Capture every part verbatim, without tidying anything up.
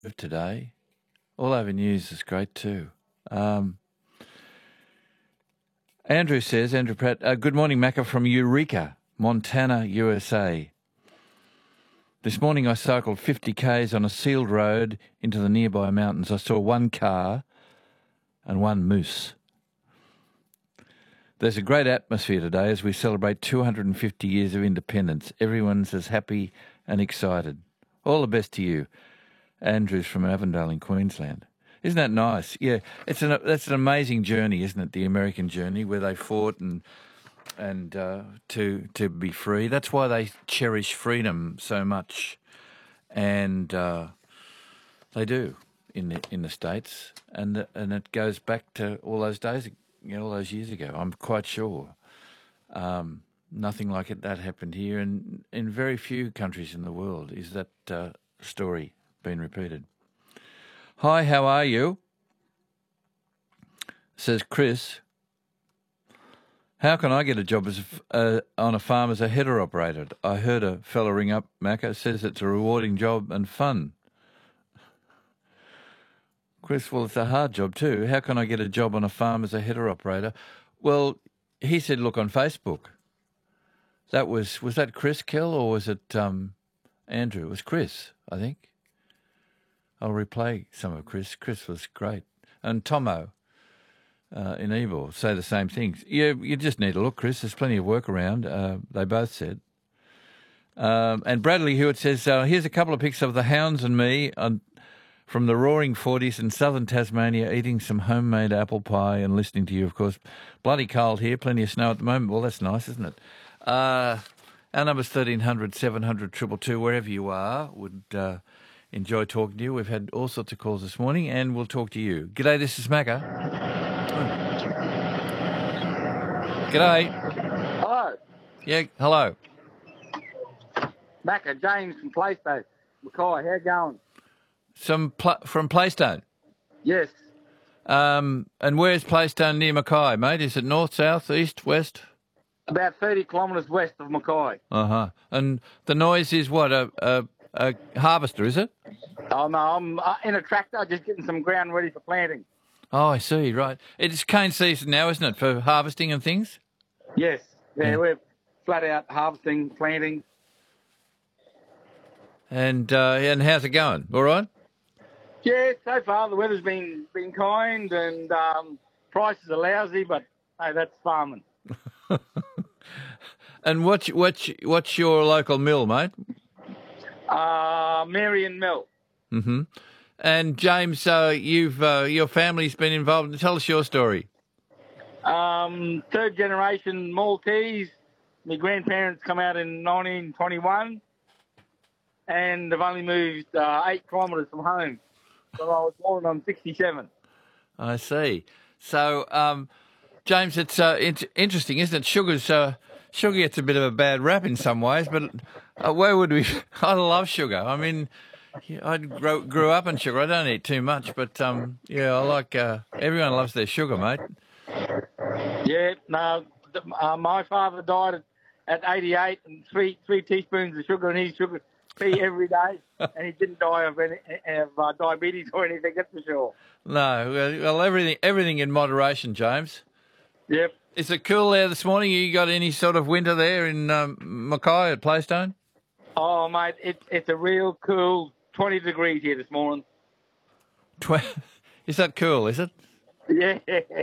today. All over news is great too. Um, Andrew says, Andrew Pratt, uh, good morning, Macca from Eureka, Montana, U S A. This morning I cycled fifty kays on a sealed road into the nearby mountains. I saw one car and one moose. There's a great atmosphere today as we celebrate two hundred fifty years of independence. Everyone's as happy and excited. All the best to you. Andrew's from Avondale in Queensland. Isn't that nice? Yeah, it's an that's an amazing journey, isn't it? The American journey where they fought and and uh, to to be free. That's why they cherish freedom so much, and uh, they do in the in the States, and and it goes back to all those days, you know, all those years ago. I'm quite sure. Um, nothing like it that happened here, and in very few countries in the world is that uh, story been repeated. Hi, how are you? Says Chris. How can I get a job as a, uh, on a farm as a header operator? I heard a fella ring up, Macca, says it's a rewarding job and fun. Chris, well, it's a hard job too. How can I get a job on a farm as a header operator? Well, he said, look on Facebook. That was, was that Chris Kell or was it um, Andrew? It was Chris, I think. I'll replay some of Chris. Chris was great. And Tomo uh, in Ebor say the same things. You, you just need to look, Chris. There's plenty of work around, uh, they both said. Um, and Bradley Hewitt says, uh, here's a couple of pics of the hounds and me on, from the roaring forties in southern Tasmania, eating some homemade apple pie and listening to you, of course. Bloody cold here, plenty of snow at the moment. Well, that's nice, isn't it? Uh, our number's thirteen hundred, seven hundred, two two two, wherever you are, would... Uh, Enjoy talking to you. We've had all sorts of calls this morning, and we'll talk to you. G'day, this is Macca. G'day. Hello. Yeah, hello. Macca, James from Playstone. Mackay, how you going? Some pl- from Playstone? Yes. Um, and where's Playstone near Mackay, mate? Is it north, south, east, west? About thirty kilometres west of Mackay. Uh-huh. And the noise is what, a, a, a harvester, is it? Oh, no, I'm uh, in a tractor just getting some ground ready for planting. Oh, I see, right. It's cane season now, isn't it, for harvesting and things? Yes. Yeah, Yeah. we're flat out harvesting, planting. And uh, and how's it going? All right? Yeah, so far the weather's been been kind and um, prices are lousy, but hey, that's farming. And what's, what's, what's your local mill, mate? Uh, Marion Mill. Mm-hmm. And James, uh, you've uh, your family's been involved. Tell us your story. Um, third generation Maltese. My grandparents come out in nineteen twenty-one, and they've only moved uh, eight kilometres from home. So I was born on sixty-seven. I see. So, um, James, it's uh, it's interesting, isn't it? Sugar's uh, sugar gets a bit of a bad rap in some ways, but uh, where would we? I love sugar. I mean, I grew, grew up on sugar. I don't eat too much, but um, yeah, I like. Uh, everyone loves their sugar, mate. Yeah, no, uh, my father died at, at eighty-eight, and three three teaspoons of sugar in his sugar tea every day, and he didn't die of any of uh, diabetes or anything. That's for sure. No, well, everything everything in moderation, James. Yep. Is it cool there this morning? You got any sort of winter there in um, Mackay at Playstone? Oh, mate, it, it's a real cool twenty degrees here this morning. Tw- is that cool, is it? Yeah.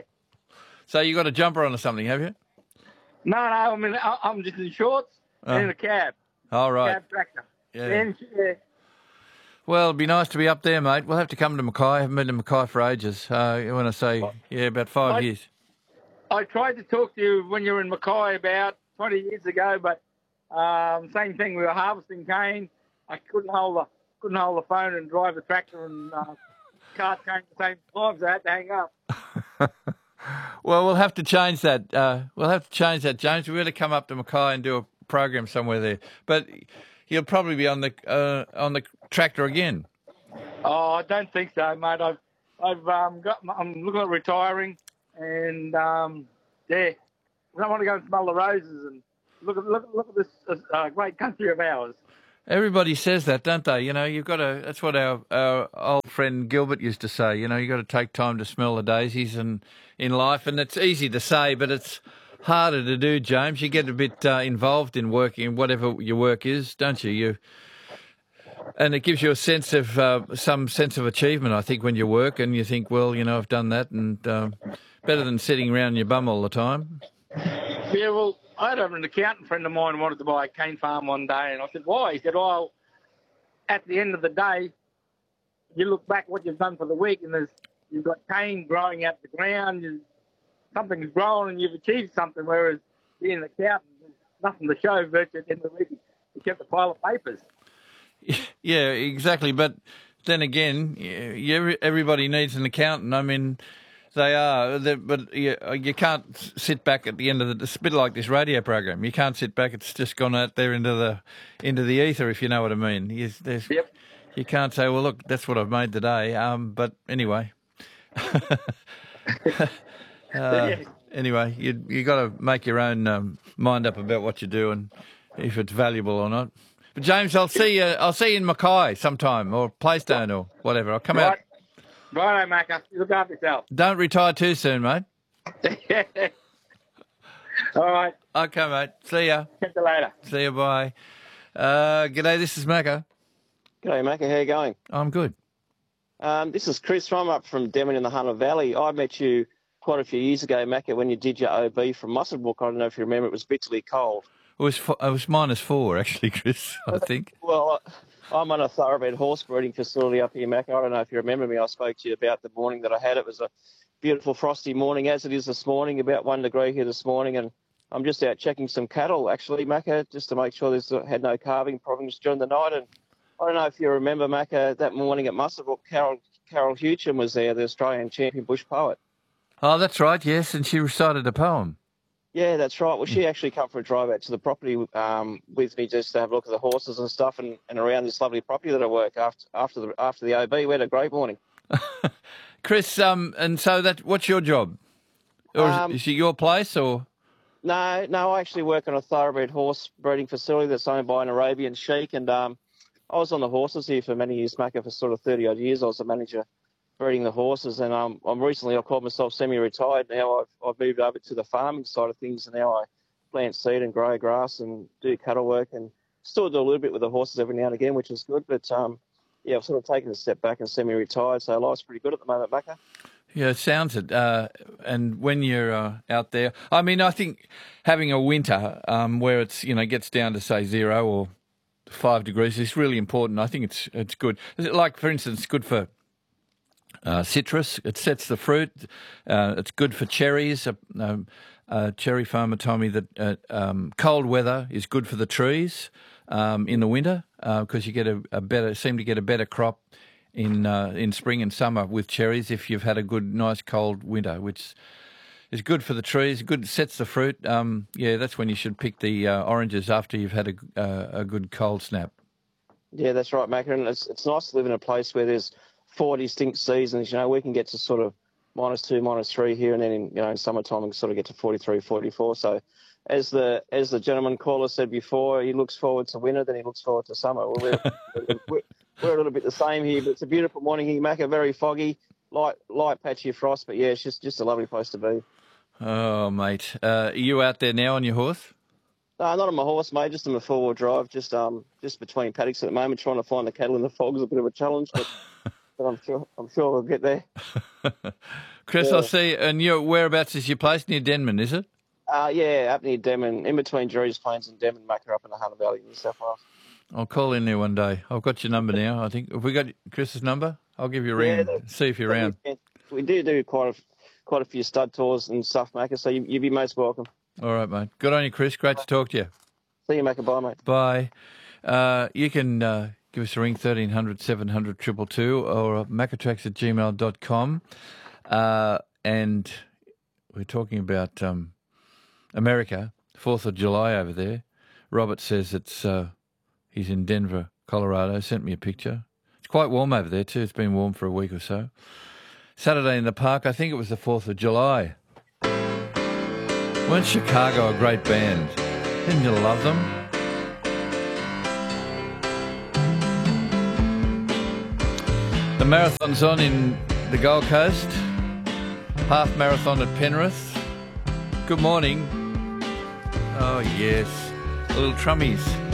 So you got a jumper on or something, have you? No, no, I mean, I- I'm just in shorts Oh. and in a cab. All right. Cab tractor. Yeah. And, yeah. Well, it'd be nice to be up there, mate. We'll have to come to Mackay. I haven't been to Mackay for ages. Uh, when I say, yeah, about five I- years. I tried to talk to you when you were in Mackay about twenty years ago, but um, same thing. We were harvesting cane. I couldn't hold the couldn't hold the phone and drive the tractor and uh, cart cane at the same time, so I had to hang up. Well, we'll have to change that. Uh, we'll have to change that, James. We've got to come up to Mackay and do a program somewhere there. But you'll probably be on the uh, on the tractor again. Oh, I don't think so, mate. I've I've um, got. I'm looking at retiring, and um, yeah, I don't want to go and smell the roses and look at look, look at this uh, great country of ours. Everybody says that, don't they? You know, you've got to. That's what our, our old friend Gilbert used to say. You know, you've got to take time to smell the daisies and in life, and it's easy to say, but it's harder to do, James. You get a bit uh, involved in working, whatever your work is, don't you? You, and it gives you a sense of uh, some sense of achievement, I think, when you work, and you think, well, you know, I've done that, and um, better than sitting around your bum all the time. Yeah, well, I had an accountant friend of mine who wanted to buy a cane farm one day, and I said, why? He said, well, at the end of the day, you look back what you've done for the week, and there's you've got cane growing out the ground, you, something's grown, and you've achieved something, whereas being an accountant, there's nothing to show virtually at the end of the week. You kept a pile of papers. Yeah, exactly. But then again, you, everybody needs an accountant. I mean, they are, but you, you can't sit back at the end of the. It's a bit like this radio program. You can't sit back; it's just gone out there into the into the ether, if you know what I mean. You, yep. You can't say, "Well, look, that's what I've made today." Um, but anyway, uh, yeah. anyway, you you got to make your own um, mind up about what you do and if it's valuable or not. But James, I'll see you. I'll see you in Mackay sometime, or Playstone, or whatever. I'll come right. out. Righto, Macca. You look after yourself. Don't retire too soon, mate. All right. Okay, mate. See ya. Catch you later. See you. Bye. Uh, g'day. This is Macca. G'day, Macca. How you going? I'm good. Um, this is Chris. I'm up from Denman in the Hunter Valley. I met you quite a few years ago, Macca, when you did your O B from Muswellbrook. I don't know if you remember. It was bitterly cold. It was it was minus four, actually, Chris, I think. Well, I'm on a thoroughbred horse breeding facility up here, Macca. I don't know if you remember me. I spoke to you about the morning that I had. It was a beautiful frosty morning, as it is this morning, about one degree here this morning. And I'm just out checking some cattle, actually, Macca, just to make sure there's had no calving problems during the night. And I don't know if you remember, Macca, that morning at Muswellbrook, Carol, Carol Hewcham was there, the Australian champion bush poet. Oh, that's right, yes, and she recited a poem. Yeah, that's right. Well, she actually come for a drive out to the property um, with me just to have a look at the horses and stuff and, and around this lovely property that I work after after the after the O B. We had a great morning. Chris, um, and so that what's your job? Or is, Um, is it your place or? No, no, I actually work on a thoroughbred horse breeding facility that's owned by an Arabian sheik, and um, I was on the horses here for many years, Macca, for sort of thirty odd years. I was the manager breeding the horses, and um, I'm recently, I called myself semi-retired. Now I've, I've moved over to the farming side of things, and now I plant seed and grow grass and do cattle work, and still do a little bit with the horses every now and again, which is good. But um, yeah, I've sort of taken a step back and semi-retired, so life's pretty good at the moment, Macca. Yeah, it sounds it. Uh, and when you're uh, out there, I mean, I think having a winter um, where it's you know gets down to say zero or five degrees is really important. I think it's it's good. Like for instance, it's good for Uh, citrus, it sets the fruit. Uh, it's good for cherries. A uh, um, uh, cherry farmer told me that uh, um, cold weather is good for the trees um, in the winter because uh, you get a, a better, seem to get a better crop in uh, in spring and summer with cherries if you've had a good, nice cold winter, which is good for the trees. Good sets the fruit. Um, yeah, that's when you should pick the uh, oranges after you've had a, uh, a good cold snap. Yeah, that's right, Macca. And it's it's nice to live in a place where there's four distinct seasons. You know, we can get to sort of minus two, minus three here, and then in, you know, in summertime we can sort of get to forty-three, forty-four. So as the as the gentleman caller said before, he looks forward to winter, then he looks forward to summer. Well, we're, we're, we're a little bit the same here, but it's a beautiful morning here, Macca, very foggy, light light patchy frost, but yeah, it's just, just a lovely place to be. Oh, mate. Uh, are you out there now on your horse? No, not on my horse, mate, just on my four-wheel drive, just um just between paddocks at the moment, trying to find the cattle in the fog is a bit of a challenge, but... But I'm sure I'm sure we'll get there. Chris, yeah. I'll see. And your whereabouts is your place? Near Denman, is it? Uh, yeah, up near Denman, in between Drury's Plains and Denman, Macca, up in the Hunter Valley, New South Wales. I'll call in there one day. I've got your number now, I think. Have we got Chris's number? I'll give you a ring, yeah, see if you're around. We do do quite a, quite a few stud tours and stuff, Macca, so you, you'd be most welcome. All right, mate. Good on you, Chris. Great to talk to you. See you, Macca. Bye, mate. Bye. Uh, you can... Uh, Give us a ring, thirteen hundred, seven hundred, two two two, or maccatracks at gmail dot com. Uh, and we're talking about um, America, fourth of July over there. Robert says it's uh, he's in Denver, Colorado. Sent me a picture. It's quite warm over there too. It's been warm for a week or so. Saturday in the Park, I think it was the fourth of July. Weren't Chicago a great band? Didn't you love them? The marathon's on in the Gold Coast. Half marathon at Penrith. Good morning. Oh, yes. The little trummies.